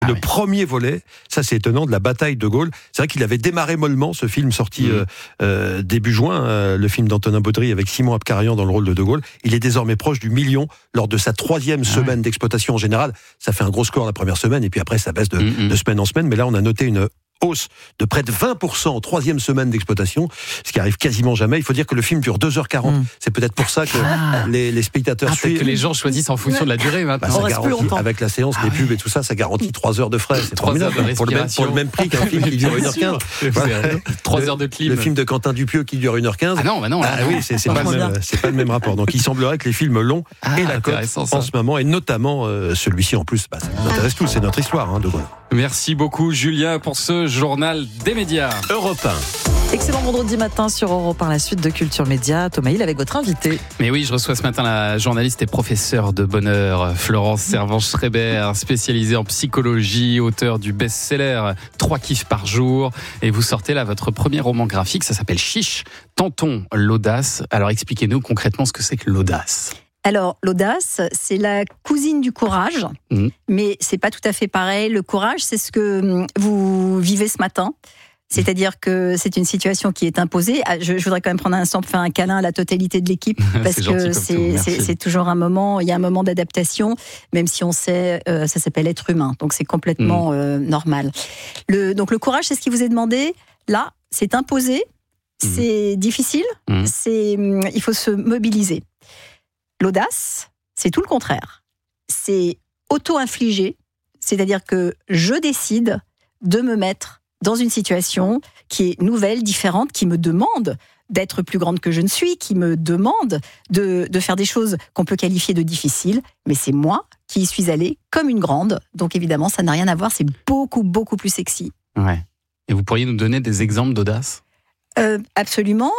Le premier volet, ça c'est étonnant, de la bataille de Gaulle. C'est vrai qu'il avait démarré mollement, ce film sorti début juin, le film d'Antonin Baudry avec Simon Abkarian dans le rôle de Gaulle. Il est désormais proche du million lors de sa 3e semaine d'exploitation en général. Ça fait un gros score la première semaine et puis après ça baisse de semaine en semaine. Mais là on a noté une hausse de près de 20% en 3e semaine d'exploitation, ce qui arrive quasiment jamais. Il faut dire que le film dure 2h40. C'est peut-être pour ça que les spectateurs suivent. Que les gens choisissent en fonction de la durée maintenant. Ça garantit, avec la séance, les pubs et tout ça, ça garantit 3 heures de frais. C'est formidable. Pour le même prix qu'un film qui dure 1h15. 3 heures de clim. Le film de Quentin Dupieux qui dure 1h15. Ah non, non. Oui, c'est pas le même rapport. Donc il semblerait que les films longs et la cote en ce moment, et notamment celui-ci en plus, ça nous intéresse tous, c'est notre histoire de Gaulle. Merci beaucoup Julien pour ce journal des médias. Europe 1. Excellent vendredi matin sur Europe 1, la suite de Culture Média. Thomas Hill avec votre invité. Mais oui, je reçois ce matin la journaliste et professeure de bonheur, Florence Servan-Schreiber, spécialisée en psychologie, auteure du best-seller 3 kiffs par jour. Et vous sortez là votre premier roman graphique, ça s'appelle Chiche, Tentons l'audace. Alors expliquez-nous concrètement ce que c'est que l'audace. Alors, l'audace, c'est la cousine du courage, mais c'est pas tout à fait pareil. Le courage, c'est ce que vous vivez ce matin. C'est-à-dire que c'est une situation qui est imposée. Je voudrais quand même prendre un instant pour faire un câlin à la totalité de l'équipe, parce que c'est toujours un moment, il y a un moment d'adaptation, même si on sait, ça s'appelle être humain, donc c'est complètement normal. Donc le courage, c'est ce qui vous est demandé. Là, c'est imposé, c'est difficile, il faut se mobiliser. L'audace, c'est tout le contraire. C'est auto-infligé, c'est-à-dire que je décide de me mettre dans une situation qui est nouvelle, différente, qui me demande d'être plus grande que je ne suis, qui me demande de faire des choses qu'on peut qualifier de difficiles, mais c'est moi qui y suis allée comme une grande, donc évidemment ça n'a rien à voir, c'est beaucoup, beaucoup plus sexy. Ouais. Et vous pourriez nous donner des exemples d'audace ? Absolument.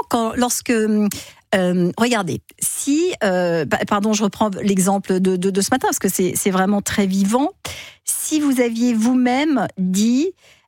Regardez, si, je reprends l'exemple de ce matin parce que c'est vraiment très vivant. Si vous aviez vous-même dit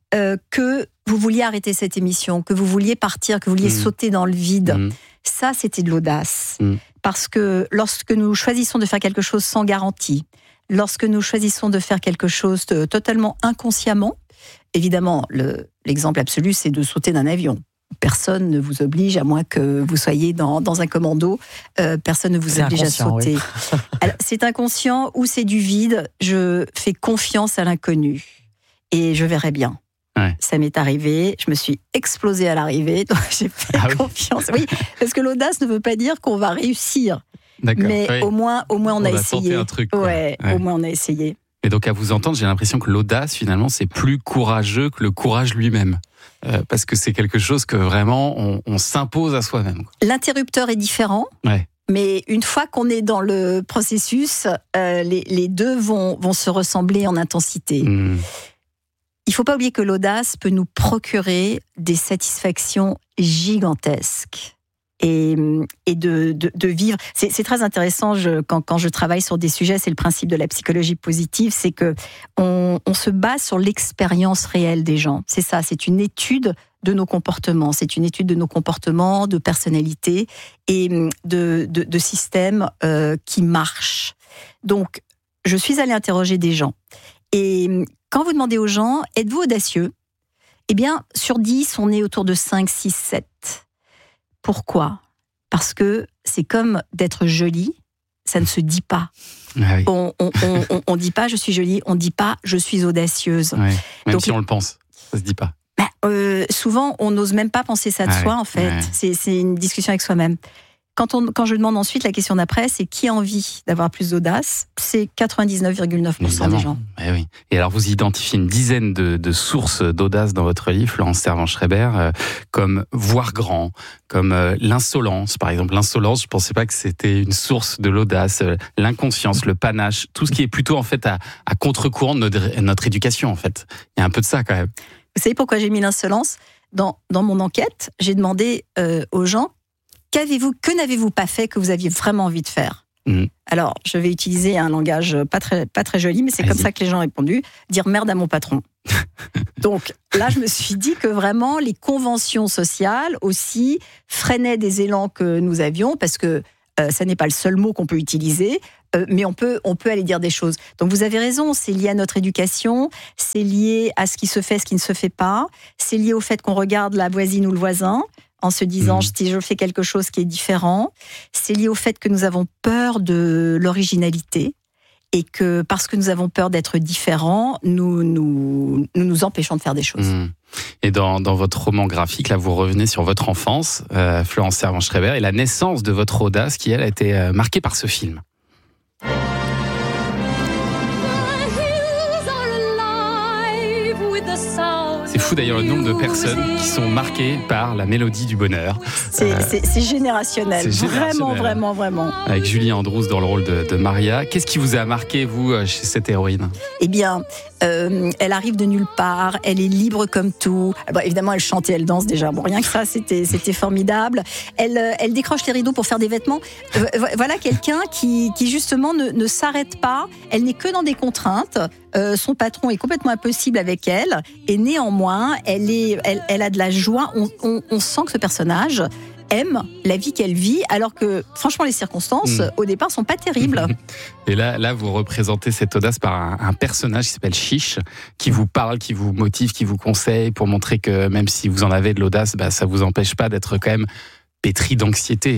que vous vouliez arrêter cette émission, que vous vouliez partir, que vous vouliez sauter dans le vide, ça c'était de l'audace. Parce que lorsque nous choisissons de faire quelque chose sans garantie, lorsque nous choisissons de faire quelque chose totalement inconsciemment, évidemment, l'exemple absolu c'est de sauter d'un avion. Personne ne vous oblige, à moins que vous soyez dans un commando, personne ne vous oblige à sauter. Oui. Alors, c'est inconscient ou c'est du vide, je fais confiance à l'inconnu et je verrai bien. Ouais. Ça m'est arrivé, je me suis explosée à l'arrivée, donc j'ai fait confiance. Oui, parce que l'audace ne veut pas dire qu'on va réussir. D'accord. Mais au moins on a essayé. Un truc, ouais, au moins on a essayé. Et donc à vous entendre, j'ai l'impression que l'audace, finalement, c'est plus courageux que le courage lui-même. Parce que c'est quelque chose que vraiment, on s'impose à soi-même. L'interrupteur est différent, mais une fois qu'on est dans le processus, les deux vont se ressembler en intensité. Il ne faut pas oublier que l'audace peut nous procurer des satisfactions gigantesques. Et de vivre. C'est très intéressant quand je travaille sur des sujets, c'est le principe de la psychologie positive, c'est que on se base sur l'expérience réelle des gens. C'est ça, c'est une étude de nos comportements, c'est une étude de nos comportements, de personnalité et de systèmes qui marchent. Donc, je suis allée interroger des gens. Et quand vous demandez aux gens, êtes-vous audacieux ? Eh bien, sur 10, on est autour de 5, 6, 7. Pourquoi ? Parce que c'est comme d'être jolie, ça ne se dit pas. Ah oui. On dit pas je suis jolie, on dit pas je suis audacieuse. Ouais. Même si on le pense, ça se dit pas. Souvent, on n'ose même pas penser ça de soi, en fait. Ouais. C'est une discussion avec soi-même. Quand je demande ensuite, la question d'après, c'est qui a envie d'avoir plus d'audace ? C'est 99,9% des gens. Oui. Et alors, vous identifiez une dizaine de sources d'audace dans votre livre, Florence Servan-Schreiber, comme voir grand, comme l'insolence. Par exemple, l'insolence, je ne pensais pas que c'était une source de l'audace, l'inconscience, le panache, tout ce qui est plutôt en fait à contre-courant de notre éducation, en fait. Il y a un peu de ça quand même. Vous savez pourquoi j'ai mis l'insolence ? Dans mon enquête, j'ai demandé aux gens que n'avez-vous pas fait que vous aviez vraiment envie de faire ? Alors, je vais utiliser un langage pas très joli, mais c'est comme ça que les gens ont répondu. Dire merde à mon patron. Donc là, je me suis dit que vraiment, les conventions sociales aussi freinaient des élans que nous avions, parce que Ça n'est pas le seul mot qu'on peut utiliser, mais on peut aller dire des choses. Donc vous avez raison, c'est lié à notre éducation, c'est lié à ce qui se fait, ce qui ne se fait pas, c'est lié au fait qu'on regarde la voisine ou le voisin en se disant si je fais quelque chose qui est différent. C'est lié au fait que nous avons peur de l'originalité et que parce que nous avons peur d'être différents, nous empêchons de faire des choses. Et dans votre roman graphique, là, vous revenez sur votre enfance, Florence Servan-Schreiber, et la naissance de votre audace qui, elle, a été marquée par ce film. C'est fou d'ailleurs le nombre de personnes qui sont marquées par la mélodie du bonheur. C'est générationnel. Vraiment. Avec Julie Andrews dans le rôle de Maria. Qu'est-ce qui vous a marqué, vous, chez cette héroïne ? Eh bien, elle arrive de nulle part, elle est libre comme tout. Bon, évidemment, elle chante et elle danse déjà. Bon, rien que ça, c'était formidable. Elle décroche les rideaux pour faire des vêtements. Voilà quelqu'un qui justement ne s'arrête pas. Elle n'est que dans des contraintes. Son patron est complètement impossible avec elle. Et néanmoins, elle a de la joie. On sent que ce personnage aime la vie qu'elle vit, alors que, franchement, les circonstances, au départ, sont pas terribles. Et là, vous représentez cette audace par un personnage qui s'appelle Chiche, qui vous parle, qui vous motive, qui vous conseille, pour montrer que même si vous en avez de l'audace, ça vous empêche pas d'être quand même pétri d'anxiété.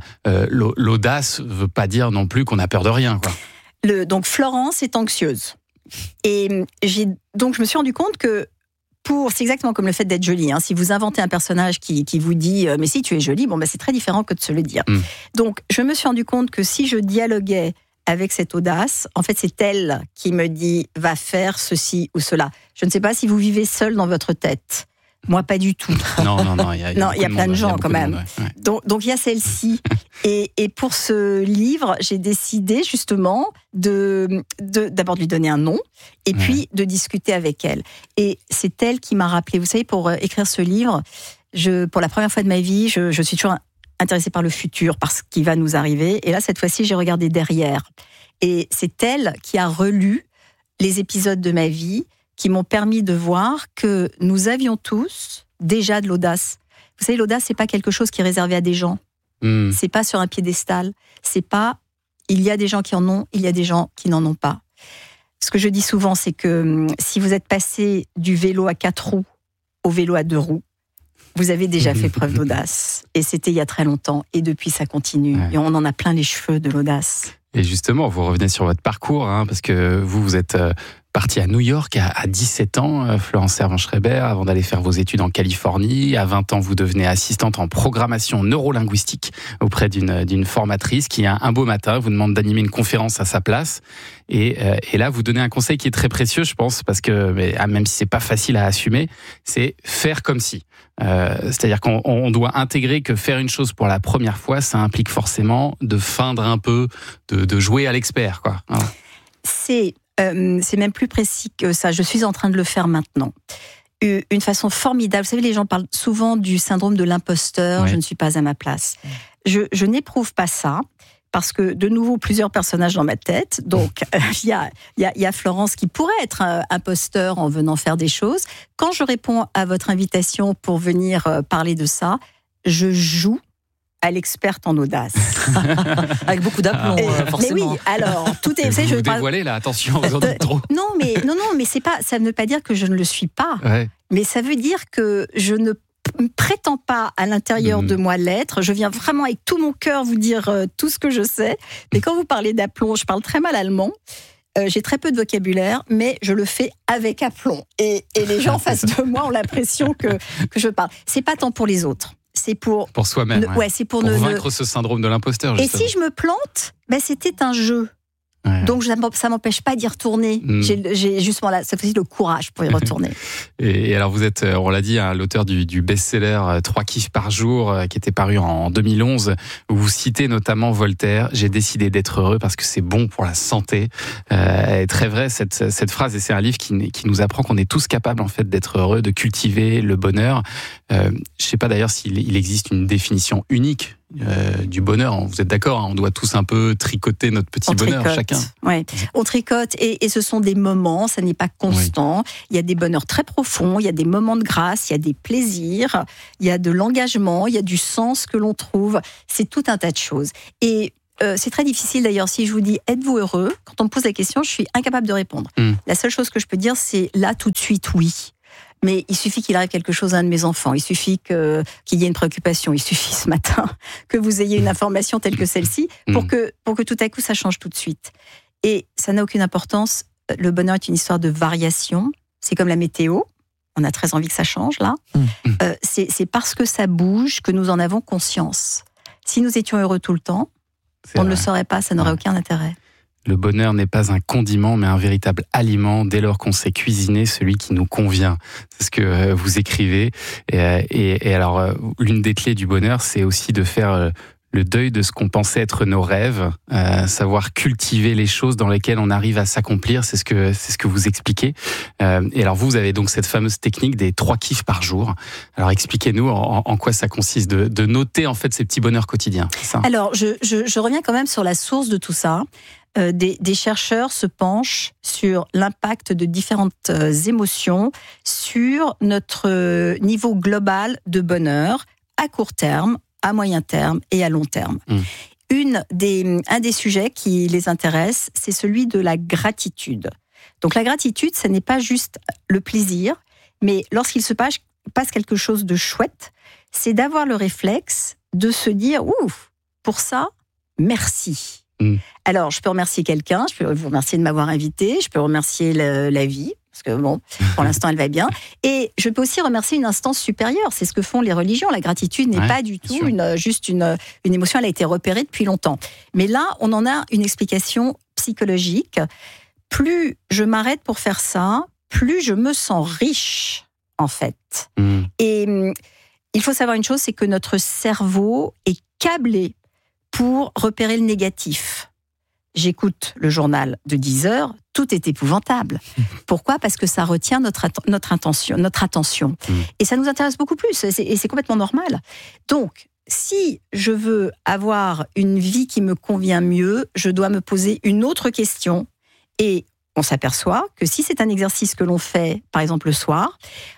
L'audace veut pas dire non plus qu'on a peur de rien, quoi. Donc, Florence est anxieuse. Et donc, je me suis rendu compte que c'est exactement comme le fait d'être jolie. Si vous inventez un personnage qui vous dit « mais si tu es jolie », c'est très différent que de se le dire. Donc, je me suis rendu compte que si je dialoguais avec cette audace, en fait, c'est elle qui me dit « va faire ceci ou cela ». Je ne sais pas si vous vivez seul dans votre tête. Moi, pas du tout. Non, il y a plein de gens quand même. Ouais. Donc, il y a celle-ci. Et pour ce livre, j'ai décidé justement d'abord de lui donner un nom et puis de discuter avec elle. Et c'est elle qui m'a rappelé. Vous savez, pour écrire ce livre, pour la première fois de ma vie, je suis toujours intéressée par le futur, par ce qui va nous arriver. Et là, cette fois-ci, j'ai regardé derrière. Et c'est elle qui a relu les épisodes de ma vie qui m'ont permis de voir que nous avions tous déjà de l'audace. Vous savez, l'audace, c'est pas quelque chose qui est réservé à des gens. C'est pas sur un piédestal. C'est pas, il y a des gens qui en ont, il y a des gens qui n'en ont pas. Ce que je dis souvent, c'est que si vous êtes passé du vélo à 4 roues au vélo à 2 roues, vous avez déjà fait preuve d'audace. Et c'était il y a très longtemps. Et depuis, ça continue. Et on en a plein les cheveux de l'audace. Et justement, vous revenez sur votre parcours, parce que vous êtes partie à New York à 17 ans, Florence Servan-Schreiber, avant d'aller faire vos études en Californie. À 20 ans, vous devenez assistante en programmation neurolinguistique auprès d'une formatrice qui, un beau matin, vous demande d'animer une conférence à sa place. Et là, vous donnez un conseil qui est très précieux, je pense, parce que même si c'est pas facile à assumer, c'est faire comme si. C'est-à-dire qu'on doit intégrer que faire une chose pour la première fois, ça implique forcément de feindre un peu, de jouer à l'expert, quoi. Voilà. C'est même plus précis que ça. Je suis en train de le faire maintenant. Une façon formidable. Vous savez, les gens parlent souvent du syndrome de l'imposteur. Ouais. Je ne suis pas à ma place. Je n'éprouve pas ça. Parce que, de nouveau, plusieurs personnages dans ma tête. Donc, il y a Florence qui pourrait être imposteur en venant faire des choses. Quand je réponds à votre invitation pour venir parler de ça, je joue à l'experte en audace. Avec beaucoup d'aplomb, forcément. Mais oui, alors, tout est... Vous dévoilez, là, attention, vous en dites trop. Non, mais c'est pas, ça ne veut pas dire que je ne le suis pas. Ouais. Mais ça veut dire que je ne prétends pas à l'intérieur de moi l'être. Je viens vraiment avec tout mon cœur vous dire tout ce que je sais. Mais quand vous parlez d'aplomb, je parle très mal allemand. J'ai très peu de vocabulaire, mais je le fais avec aplomb. Et les gens en face de moi ont l'impression que je parle. C'est pas tant pour les autres. C'est pour soi-même. C'est pour vaincre ce syndrome de l'imposteur. Et si je me plante, c'était un jeu. Ouais. Donc ça m'empêche pas d'y retourner. J'ai justement là, cette fois-ci, le courage pour y retourner. Et alors vous êtes, on l'a dit, l'auteur du best-seller 3 kiffs par jour, qui était paru en 2011, où vous citez notamment Voltaire. J'ai décidé d'être heureux parce que c'est bon pour la santé. Elle est très vraie cette phrase, et c'est un livre qui nous apprend qu'on est tous capables en fait d'être heureux, de cultiver le bonheur. Je sais pas d'ailleurs s'il existe une définition unique du bonheur. Vous êtes d'accord, hein, on doit tous un peu tricoter notre petit bonheur, chacun. Ouais. On tricote et ce sont des moments, ça n'est pas constant. Oui. Il y a des bonheurs très profonds, il y a des moments de grâce, il y a des plaisirs, il y a de l'engagement, il y a du sens que l'on trouve. C'est tout un tas de choses. Et c'est très difficile d'ailleurs, si je vous dis « êtes-vous heureux ?» Quand on me pose la question, je suis incapable de répondre. La seule chose que je peux dire, c'est là tout de suite, oui. Mais il suffit qu'il arrive quelque chose à un de mes enfants, il suffit qu'il y ait une préoccupation, il suffit ce matin que vous ayez une information telle que celle-ci pour que tout à coup ça change tout de suite. Et ça n'a aucune importance, le bonheur est une histoire de variation, c'est comme la météo, on a très envie que ça change là. C'est parce que ça bouge que nous en avons conscience. Si nous étions heureux tout le temps, on ne le saurait pas, ça n'aurait aucun intérêt. Le bonheur n'est pas un condiment, mais un véritable aliment dès lors qu'on sait cuisiner celui qui nous convient. C'est ce que vous écrivez. Et alors, l'une des clés du bonheur, c'est aussi de faire le deuil de ce qu'on pensait être nos rêves, savoir cultiver les choses dans lesquelles on arrive à s'accomplir. C'est ce que vous expliquez. Et alors, vous avez donc cette fameuse technique des 3 kiffs par jour. Alors, expliquez-nous en quoi ça consiste de noter en fait ces petits bonheurs quotidiens. C'est ça ? Alors, je reviens quand même sur la source de tout ça. Des chercheurs se penchent sur l'impact de différentes émotions sur notre niveau global de bonheur à court terme, à moyen terme et à long terme. Un des sujets qui les intéresse, c'est celui de la gratitude. Donc la gratitude, ce n'est pas juste le plaisir, mais lorsqu'il se passe quelque chose de chouette, c'est d'avoir le réflexe de se dire « Ouf, pour ça, merci ». Alors, je peux remercier quelqu'un, je peux vous remercier de m'avoir invité, je peux remercier la vie, parce que bon, pour l'instant, elle va bien. Et je peux aussi remercier une instance supérieure, c'est ce que font les religions. La gratitude n'est pas du tout juste une émotion, elle a été repérée depuis longtemps. Mais là, on en a une explication psychologique. Plus je m'arrête pour faire ça, plus je me sens riche, en fait. Et il faut savoir une chose, c'est que notre cerveau est câblé pour repérer le négatif. J'écoute le journal de 10 heures, tout est épouvantable. Pourquoi ? Parce que ça retient notre attention. Et ça nous intéresse beaucoup plus, et c'est complètement normal. Donc, si je veux avoir une vie qui me convient mieux, je dois me poser une autre question. Et on s'aperçoit que si c'est un exercice que l'on fait, par exemple le soir,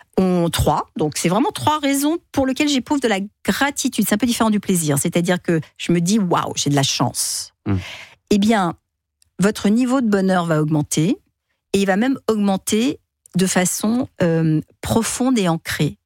donc c'est vraiment 3 raisons pour lesquelles j'éprouve de la gratitude. C'est un peu différent du plaisir, c'est-à-dire que je me dis waouh, j'ai de la chance. Eh bien, votre niveau de bonheur va augmenter, et il va même augmenter de façon profonde et ancrée.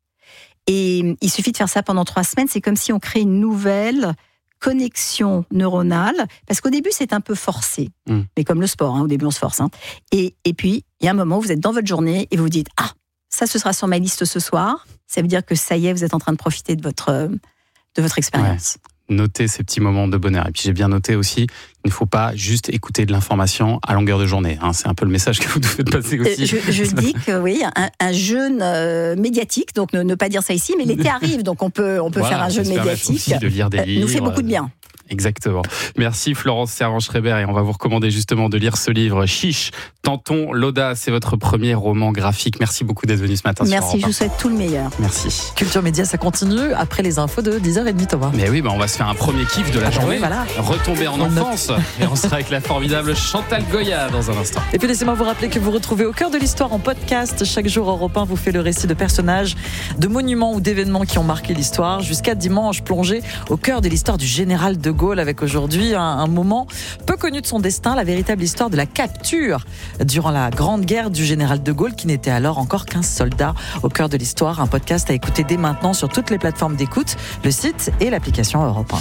Et il suffit de faire ça pendant 3 semaines, c'est comme si on crée une nouvelle connexion neuronale, parce qu'au début c'est un peu forcé, mais comme le sport, au début on se force. Et puis il y a un moment où vous êtes dans votre journée et vous vous dites ah, ça, ce sera sur ma liste ce soir. Ça veut dire que ça y est, vous êtes en train de profiter de votre expérience. Noter ces petits moments de bonheur. Et puis j'ai bien noté aussi, il ne faut pas juste écouter de l'information à longueur de journée. C'est un peu le message que vous devez passer aussi. Je dis que oui, un jeûne médiatique, donc ne pas dire ça ici, mais l'été arrive, donc on peut faire un jeûne médiatique. Aussi de lire des livres, nous fait beaucoup de bien. Exactement. Merci Florence Servan-Schreiber, et on va vous recommander justement de lire ce livre Chiche, tentons l'audace, c'est votre premier roman graphique. Merci beaucoup d'être venu ce matin. Merci, je vous souhaite tout le meilleur. Merci. Culture Média, ça continue après les infos de 10h30, Thomas. Mais oui, on va se faire un premier kiff de la journée. Voilà. Retomber en enfance. Et on sera avec la formidable Chantal Goya dans un instant. Et puis laissez-moi vous rappeler que vous retrouvez Au cœur de l'histoire en podcast. Chaque jour, Europe 1 vous fait le récit de personnages, de monuments ou d'événements qui ont marqué l'histoire. Jusqu'à dimanche, plongé au cœur de l'histoire du général de Gaulle, avec aujourd'hui un moment peu connu de son destin, la véritable histoire de la capture durant la Grande Guerre du général de Gaulle, qui n'était alors encore qu'un soldat. Au cœur de l'histoire, un podcast à écouter dès maintenant sur toutes les plateformes d'écoute, le site et l'application Europe 1.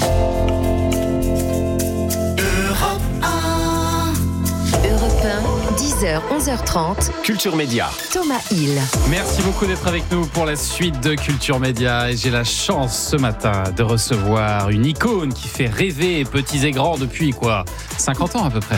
Europe 1, 10h, 11h30. Culture Média. Thomas Hill. Merci beaucoup d'être avec nous pour la suite de Culture Média. Et j'ai la chance ce matin de recevoir une icône qui fait rêver petits et grands depuis 50 ans à peu près.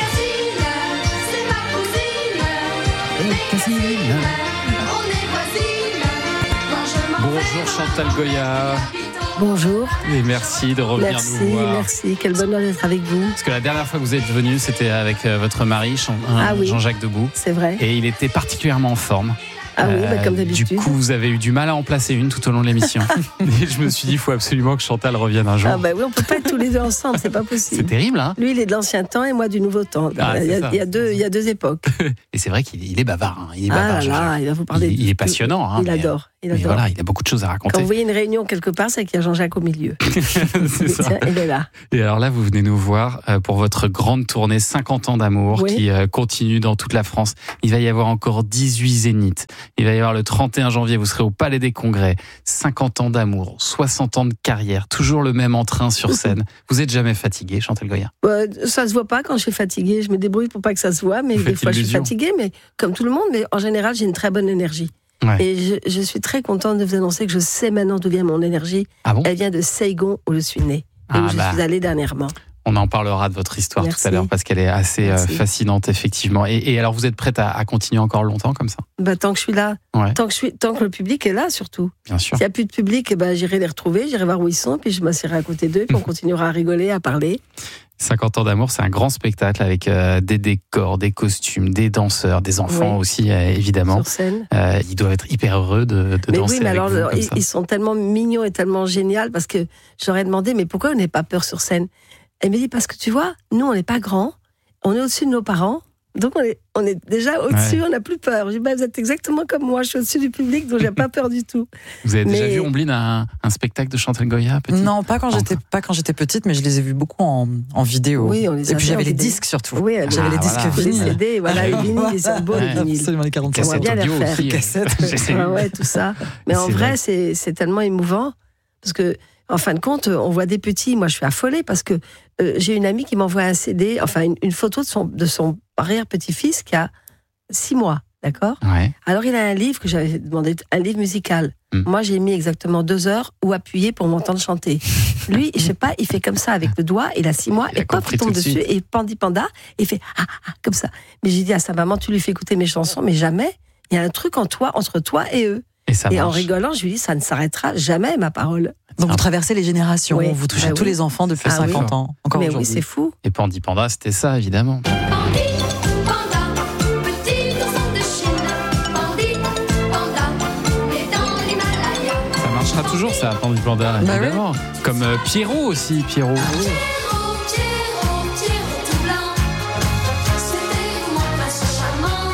Bonjour Chantal Goya. Bonjour. Et merci de revenir nous voir. Merci, quel bonheur d'être avec vous. Parce que la dernière fois que vous êtes venu, c'était avec votre mari, oui. Jean-Jacques Debout. C'est vrai. Et il était particulièrement en forme. Ah oui, comme d'habitude. Du coup, vous avez eu du mal à en placer une tout au long de l'émission. Et je me suis dit, il faut absolument que Chantal revienne un jour. Ah bah oui, on peut pas être tous les deux ensemble, c'est pas possible. C'est terrible, hein? Lui, il est de l'ancien temps et moi du nouveau temps. Ah, il y a deux époques. Et c'est vrai qu'il est bavard. Hein. Il est Ah bavard. là là, il va vous parler. Il est passionnant. Hein, il adore. Mais voilà, il a beaucoup de choses à raconter. Quand vous voyez une réunion quelque part, c'est qu'il y a Jean-Jacques au milieu. C'est ça. Tiens, il est là. Et alors là, vous venez nous voir pour votre grande tournée 50 ans d'amour qui continue dans toute la France. Il va y avoir encore 18 zéniths. Il va y avoir le 31 janvier, vous serez au Palais des Congrès. 50 ans d'amour, 60 ans de carrière, toujours le même entrain sur scène. Vous êtes jamais fatiguée, Chantal Goya? Ça se voit pas quand je suis fatiguée. Je me débrouille pour pas que ça se voit, mais des fois je suis fatiguée, mais comme tout le monde. Mais en général, j'ai une très bonne énergie. Ouais. Et je suis très contente de vous annoncer que je sais maintenant d'où vient mon énergie. Ah bon? Elle vient de Saigon, où je suis née, et où je suis allée dernièrement. On en parlera de votre histoire tout à l'heure parce qu'elle est assez fascinante, effectivement. Et alors, vous êtes prête à continuer encore longtemps comme ça? Tant que je suis là, tant que le public est là, surtout. Bien sûr. S'il n'y a plus de public, j'irai les retrouver, j'irai voir où ils sont, puis je m'assierai à côté d'eux, puis on continuera à rigoler, à parler. 50 ans d'amour, c'est un grand spectacle avec des décors, des costumes, des danseurs, des enfants aussi, évidemment. Sur scène. Ils doivent être hyper heureux de danser avec vous comme ça. Ils sont tellement mignons et tellement géniaux parce que j'aurais demandé, mais pourquoi on n'a pas peur sur scène? Elle me dit, parce que tu vois, nous, on n'est pas grands, on est au-dessus de nos parents, donc on est déjà au-dessus, on n'a plus peur. Je dis, vous êtes exactement comme moi, je suis au-dessus du public, donc j'ai pas peur du tout. Vous avez déjà vu, Ombline, un spectacle de Chantal Goya, petite? Non, pas quand j'étais petite, mais je les ai vus beaucoup en vidéo. Oui, on les a. Et puis j'avais les disques surtout. Oui, j'avais les disques vinyles. Les CD, voilà, les vinyles, les sont beaux, les vinyles. Absolument, les 45. On va bien les refaire. Les cassettes. Ouais, tout ça. Mais en vrai, c'est tellement émouvant, parce que, en fin de compte, on voit des petits. Moi, je suis affolée parce que j'ai une amie qui m'envoie un CD, enfin une photo de son arrière-petit-fils qui a 6 mois, d'accord? Ouais. Alors, il a un livre que j'avais demandé, un livre musical. Moi, j'ai mis exactement 2 heures où appuyer pour m'entendre chanter. Lui, je sais pas, il fait comme ça avec le doigt, il a 6 mois, et pop, il tombe dessus, et panda, et il fait comme ça. Mais j'ai dit à sa maman, tu lui fais écouter mes chansons, mais jamais. Il y a un truc entre toi et eux. Et en rigolant, je lui dis, ça ne s'arrêtera jamais, ma parole. Donc vous traversez les générations, vous touchez tous les enfants depuis 50 ans, encore mais aujourd'hui. Oui, c'est fou. Et Pandi Panda, c'était ça, évidemment. Pandi Panda, petit ourson de Chine. Pandi Panda, né dans l'Himalaya. Ça marchera toujours, ça, Pandi Panda, évidemment. Comme Pierrot aussi, Pierrot. Pierrot tout blanc. C'était mon prince charmant.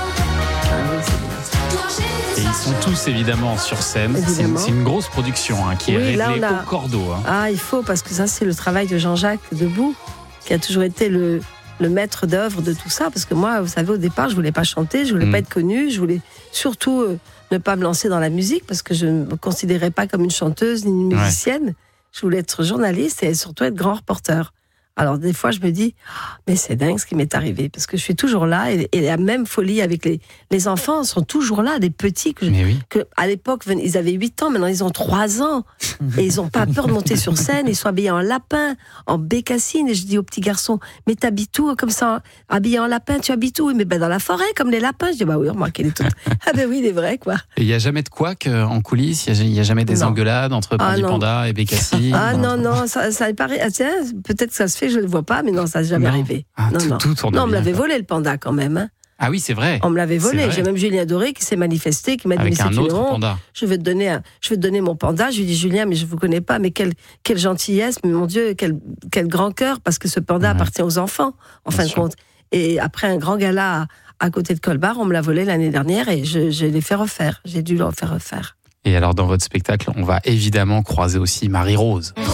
Et ils sont tous évidemment sur scène. C'est une grosse production qui est réglée au cordeau. Il faut, parce que ça, c'est le travail de Jean-Jacques Debout, qui a toujours été le maître d'œuvre de tout ça. Parce que moi, vous savez, au départ, je voulais pas chanter, je voulais pas être connue, je voulais surtout ne pas me lancer dans la musique, parce que je ne me considérais pas comme une chanteuse ni une musicienne. Je voulais être journaliste et surtout être grand reporter. Alors, des fois, je me dis, mais c'est dingue ce qui m'est arrivé, parce que je suis toujours là, et la même folie avec les enfants sont toujours là, des petits que à l'époque, ils avaient 8 ans, maintenant ils ont 3 ans, et ils n'ont pas peur de monter sur scène, ils sont habillés en lapin, en bécassine, et je dis aux petits garçons, mais t'habites où comme ça, habillé en lapin, tu habites où? Mais dans la forêt, comme les lapins. Je dis, oui, remarquez les tout. Oui, il est vrai, quoi. Et il n'y a jamais de couac en coulisses? Il n'y a jamais des engueulades entre Pandi Panda et Bécassine? Non, ça paraît, tiens, peut-être que ça se fait, je ne le vois pas, mais non, ça n'est jamais arrivé. Non, on me l'avait volé, le panda, quand même. Ah oui, c'est vrai. On me l'avait volé. J'ai même Julien Doré qui s'est manifesté, qui m'a dit, avec un autre panda. Je vais te donner mon panda. Je lui dis, Julien, mais je ne vous connais pas, mais quelle gentillesse, mais mon Dieu, quel grand cœur, parce que ce panda appartient aux enfants, en fin de compte. Et après un grand gala à côté de Colbar, on me l'a volé l'année dernière, et je l'ai fait refaire. J'ai dû le faire refaire. Et alors, dans votre spectacle, on va évidemment croiser aussi Marie-Rose.